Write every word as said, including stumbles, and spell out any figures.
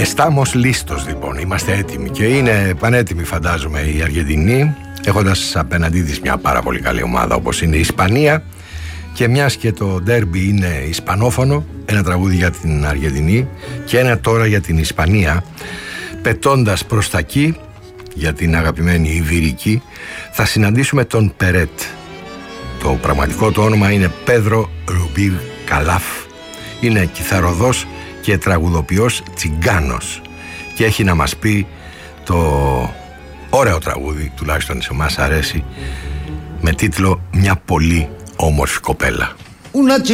Estamos listos λοιπόν, είμαστε έτοιμοι και είναι πανέτοιμοι φαντάζομαι η Αργεντινή, έχοντας απέναντί της μια πάρα πολύ καλή ομάδα όπως είναι η Ισπανία, και μιας και το ντέρμπι είναι ισπανόφωνο, ένα τραγούδι για την Αργεντινή και ένα τώρα για την Ισπανία, πετώντας προς τα εκεί για την αγαπημένη Ιβηρική, θα συναντήσουμε τον Περέτ. Το πραγματικό του όνομα είναι Πέδρο Ρουμπίρ Καλάφ. Είναι κιθαροδός και τραγουδοποιός τσιγκάνος και έχει να μας πει το ωραίο τραγούδι, τουλάχιστον σε εμάς αρέσει, με τίτλο «Μια πολύ όμορφη κοπέλα».